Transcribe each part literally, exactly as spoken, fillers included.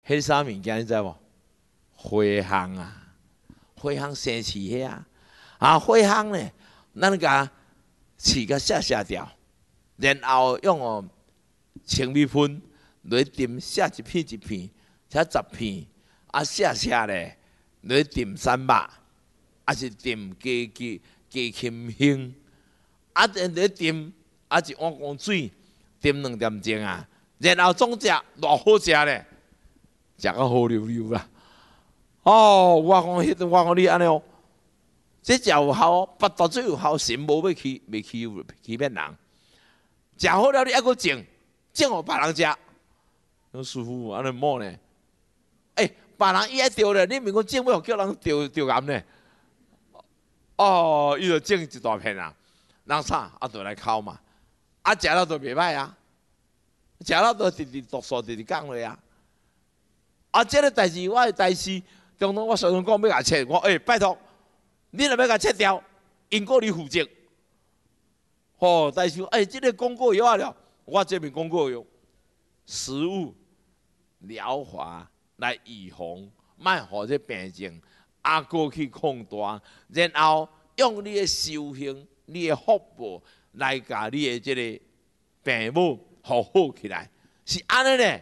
迄啥物件你知无？花香啊，花香生饲迄啊，啊花香呢，咱甲饲甲写写掉，然后用哦青米粉来浸写一片一片，写十片，啊写写咧来浸三肉，啊是浸鸡鸡鸡禽胸，啊来浸啊一碗公水，浸两点钟啊，然后总食偌好食咧，食到好溜溜啦。哦，我讲迄个，我讲你安尼哦，这食有效，腹肚最有效，神无要欺，袂欺欺骗人。食好了，你还阁种，种互别人食。那师傅安尼摸呢？诶、欸，别人伊爱钓咧，你毋讲种要叫人钓钓岩呢？哦，伊就种一大片啊，人啥啊，就来烤嘛。啊，食了就袂歹啊，食了就直直毒素直直降落啊。啊，这个代志，我的代志，中途我虽然讲要甲切，我诶、欸、拜托，你若要甲切掉，因果你负责。吼、哦，但是诶，这个广告药了，我这边广告药，食物疗法来预防，卖互这病症啊过去扩大，然后用你的修行、你的福报来甲你的这个病母护好起来，是安尼呢。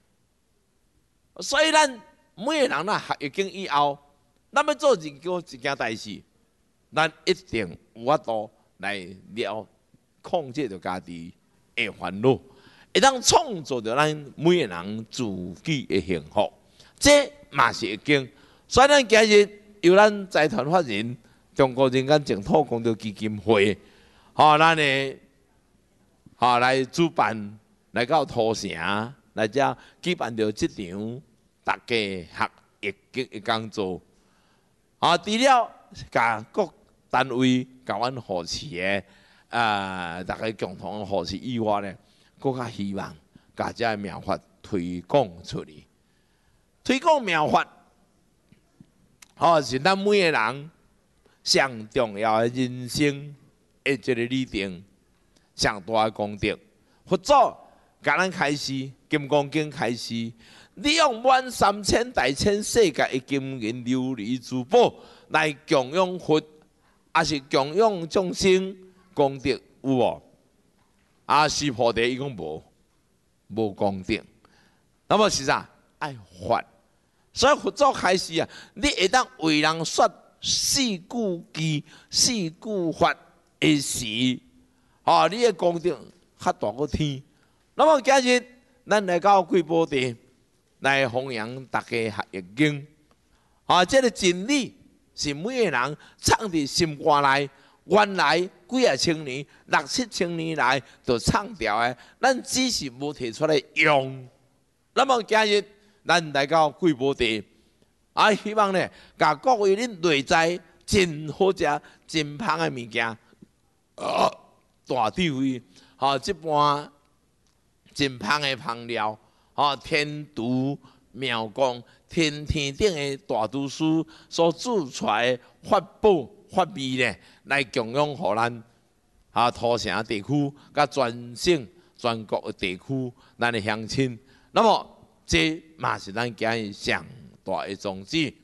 所以咱每个人呐学易经以后，咱要做一件一件代志，咱一定有法度来了控制着家己的烦恼，会当创造着咱每个人自己的幸福。这嘛是易经。所以咱今日由咱财团法人中国人间净土功德基金会，吼、哦，咱的吼、哦、来主办，来到土城，来遮举办着这场。大家学易经的讲座，啊，除了甲各单位甲阮扶持的，啊，大家共同扶持以外呢，更较希望甲这妙法推广出去。推广妙法，哦，是咱每个人上重要的人生的一个里程，上大的功德。佛祖甲咱开始，《金刚经》开始。利用满三千大千世界的金银琉璃珠宝来供养佛，还是供养众生功德有无？啊，是菩提伊讲无，无功德。那么是啥？爱法。所以佛祖开始啊，你会当为人说四句偈、四句法的时，啊，你的功德较大过天。那么今日咱来到贵宝地。来弘扬大家学易经，啊，这个真理是每个人藏伫心肝内。原来几啊千年、六七千年来就藏掉的，咱只是无提出来用。那么今日咱来到贵宝地，啊，希望呢，甲各位恁内在真好食、真香的物件，啊，大智慧，吼、啊，即般真香的香料。哦，天竺妙光，天天顶的大都师所做出来的法宝法味呢，来供养互咱啊土城地区，甲全省全国的地区，咱的乡亲。那么这嘛是咱今日上大的宗旨。